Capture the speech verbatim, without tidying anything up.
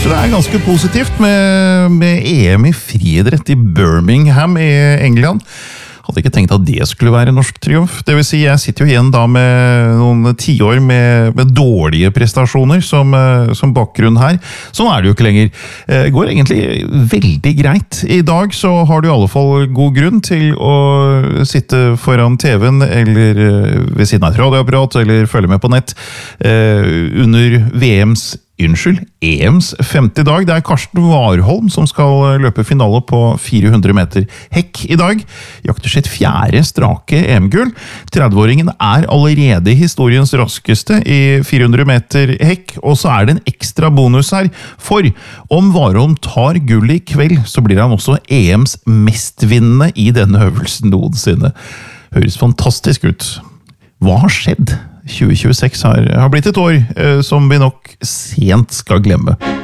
Så det er ganske positivt med, med E M i friidrett i Birmingham i England. Hadde ikke tenkt at det skulle være norsk triumf. Det vil si, jeg sitter jo igjen da med noen tiår med, med dårlige prestasjoner som, som bakgrunn her. Sånn er det jo ikke lenger. Det går egentlig veldig greit. I dag så har du i alle fall god grunn til å sitte foran T V-en eller ved siden av et radioapparat eller følge med på nett under V M's Unnskyld, E M's femte dag. Det er Karsten Warholm som skal løpe finale på fire hundre meter hekk i dag. Jakter sitt fjerde strake E M-gull. tretti-åringen er allerede historiens raskeste i fire hundre meter hekk, og så er det en ekstra bonus her, for om Warholm tar gull i kveld, så blir han også E M's mestvinnende i denne øvelsen noensinne. Høres fantastisk ut. Hva har skjedd? tjue tjueseks har, har blitt et år eh, som vi nok sent skal glemme.